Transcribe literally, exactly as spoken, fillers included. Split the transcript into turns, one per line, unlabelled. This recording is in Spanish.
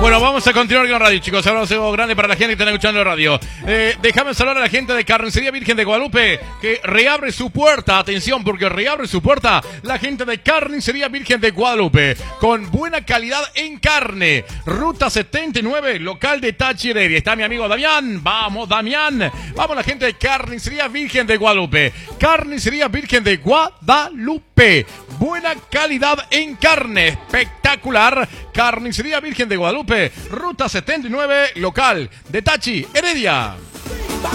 Bueno, vamos a continuar con radio, chicos. Ahora un grande para la gente que está escuchando radio. Eh, déjame saludar a la gente de Carnicería Virgen de Guadalupe, que reabre su puerta. Atención, porque reabre su puerta la gente de Carnicería Virgen de Guadalupe, con buena calidad en carne. Ruta setenta y nueve, local de Tachi Heredia. Está mi amigo Damián. Vamos, Damián. Vamos, la gente de Carnicería Virgen de Guadalupe. Carnicería Virgen de Guadalupe. Buena calidad en carne. Espectacular. Carnicería Virgen de Guadalupe. Ruta setenta y nueve, local de Tachi Heredia.